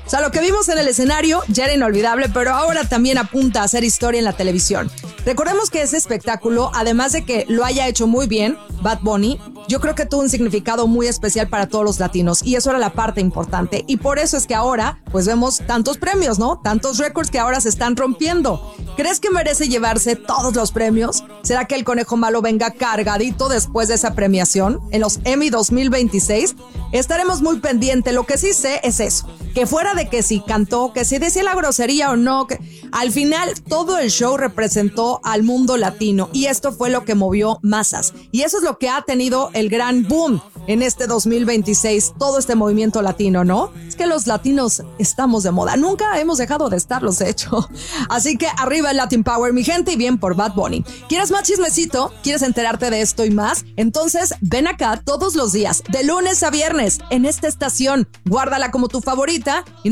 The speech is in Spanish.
O sea, lo que vimos en el escenario ya era inolvidable, pero ahora también apunta a hacer historia en la televisión. Recordemos que ese espectáculo, además de que lo haya hecho muy bien Bad Bunny, yo creo que tuvo un significado muy especial para todos los latinos y eso era la parte importante. Y por eso es que ahora, pues vemos tantos premios, ¿no? Tantos récords que ahora se están rompiendo. ¿Crees que merece llevarse todos los premios? ¿Será que el Conejo Malo venga cargadito después de esa premiación en los Emmy 2026? Estaremos muy pendientes. Lo que sí sé es eso, que fuera de que si cantó, que si decía la grosería o no, que al final todo el show representó al mundo latino y esto fue lo que movió masas. Y eso es lo que ha tenido el gran boom en este 2026, todo este movimiento latino, ¿no? Es que los latinos estamos de moda. Nunca hemos dejado de estarlos, de hecho. Así que arriba el Latin Power, mi gente, y bien por Bad Bunny. ¿Quieres más chismecito? ¿Quieres enterarte de esto y más? Entonces ven acá todos los días, de lunes a viernes, en esta estación. Guárdala como tu favorita y